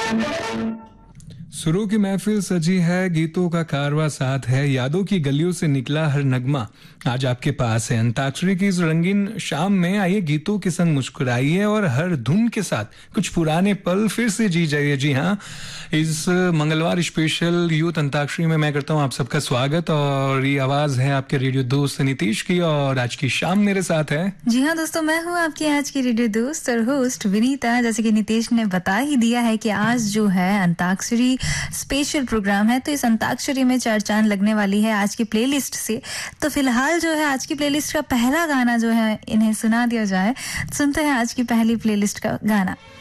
सुरों की महफिल सजी है, गीतों का कारवां साथ है, यादों की गलियों से निकला हर नगमा आज आपके पास है। अंताक्षरी की इस रंगीन शाम में आइए गीतों के संग मुस्कुराइए और हर धुन के साथ कुछ पुराने पल फिर से जी जाइए। जी हाँ, इस मंगलवार स्पेशल यूथ अंताक्षरी में मैं करता हूँ आप सबका स्वागत और ये आवाज है आपके रेडियो दोस्त नीतीश की और आज की शाम मेरे साथ है। जी हाँ दोस्तों, मैं हूँ आपकी आज की रेडियो दोस्त और होस्ट विनीता। जैसे कि नीतीश ने बता ही दिया है कि आज जो है अंताक्षरी स्पेशल प्रोग्राम है, तो इस अंताक्षरी में चार चांद लगने वाली है आज की प्लेलिस्ट से। तो फिलहाल जो है आज की प्लेलिस्ट का पहला गाना जो है इन्हें सुना दिया जाए। सुनते हैं आज की पहली प्लेलिस्ट का गाना।